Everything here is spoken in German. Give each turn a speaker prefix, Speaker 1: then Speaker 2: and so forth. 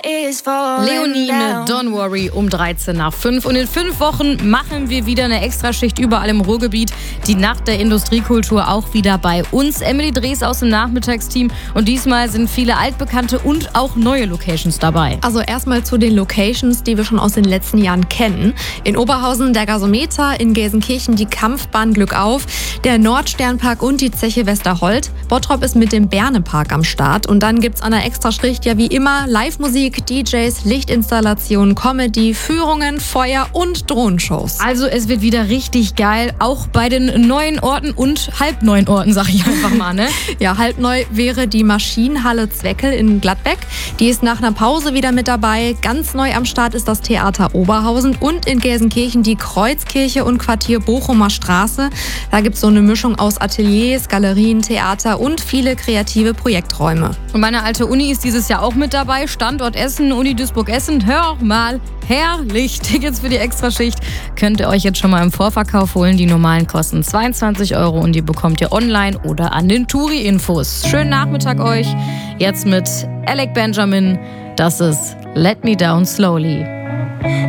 Speaker 1: Leonie mit Don't Worry um 13:05. Und in 5 Wochen machen wir wieder eine Extraschicht überall im Ruhrgebiet. Die Nacht der Industriekultur auch wieder bei uns. Emily Drees aus dem Nachmittagsteam. Und diesmal sind viele altbekannte und auch neue Locations dabei.
Speaker 2: Also erstmal zu den Locations, die wir schon aus den letzten Jahren kennen. In Oberhausen der Gasometer, in Gelsenkirchen die Kampfbahn Glückauf, der Nordsternpark und die Zeche Westerhold. Bottrop ist mit dem Bernepark am Start. Und dann gibt's an der Extraschicht ja wie immer Live-Musik, DJs, Lichtinstallationen, Comedy, Führungen, Feuer und Drohnenshows.
Speaker 1: Also es wird wieder richtig geil, auch bei den neuen Orten und halbneuen Orten, sag ich einfach mal, ne?
Speaker 2: Ja, halbneu wäre die Maschinenhalle Zweckel in Gladbeck. Die ist nach einer Pause wieder mit dabei. Ganz neu am Start ist das Theater Oberhausen und in Gelsenkirchen die Kreuzkirche und Quartier Bochumer Straße. Da gibt's so eine Mischung aus Ateliers, Galerien, Theater und viele kreative Projekträume.
Speaker 1: Und meine alte Uni ist dieses Jahr auch mit dabei. Standort Essen, Uni Duisburg-Essen. Hör mal, herrlich. Tickets für die Extraschicht könnt ihr euch jetzt schon mal im Vorverkauf holen. Die normalen kosten 22 € und die bekommt ihr online oder an den Touri-Infos. Schönen Nachmittag euch. Jetzt mit Alec Benjamin. Das ist Let Me Down Slowly.